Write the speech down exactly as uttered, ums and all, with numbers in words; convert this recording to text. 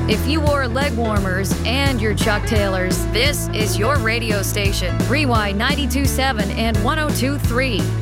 If you wore leg warmers and your Chuck Taylors, this is your radio station. Rewind ninety-two point seven and one oh two point three.